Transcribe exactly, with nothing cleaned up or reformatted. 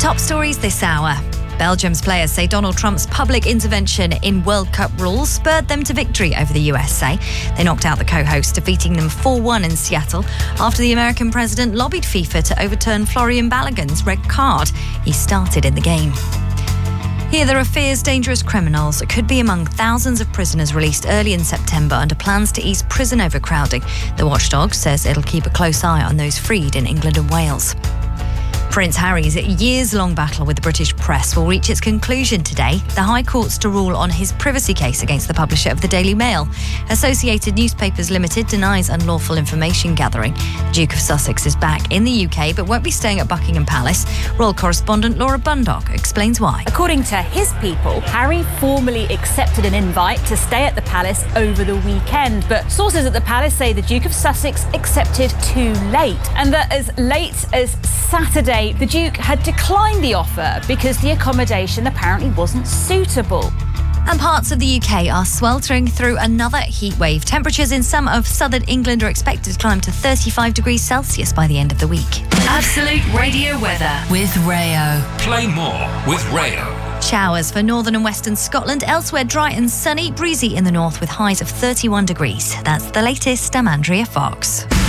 Top stories this hour. Belgium's players say Donald Trump's public intervention in World Cup rules spurred them to victory over the U S A. They knocked out the co-hosts, defeating them four one in Seattle after the American president lobbied FIFA to overturn Florian Balogun's red card. He started in the game. Here, there are fears dangerous criminals could be among thousands of prisoners released early in September under plans to ease prison overcrowding. The watchdog says it'll keep a close eye on those freed in England and Wales. Prince Harry's years-long battle with the British press will reach its conclusion today. The High Court's to rule on his privacy case against the publisher of the Daily Mail. Associated Newspapers Limited denies unlawful information gathering. The Duke of Sussex is back in the U K but won't be staying at Buckingham Palace. Royal correspondent Laura Bundock explains why. According to his people, Harry formally accepted an invite to stay at the palace over the weekend, but sources at the palace say the Duke of Sussex accepted too late, and that as late as Saturday, the Duke had declined the offer because the accommodation apparently wasn't suitable. And parts of the U K are sweltering through another heat wave. Temperatures in some of southern England are expected to climb to thirty-five degrees Celsius by the end of the week. Absolute Radio weather with Rayo. Play more with Rayo. Showers for northern and western Scotland. Elsewhere, dry and sunny, breezy in the north with highs of thirty-one degrees. That's the latest. I'm Andrea Fox.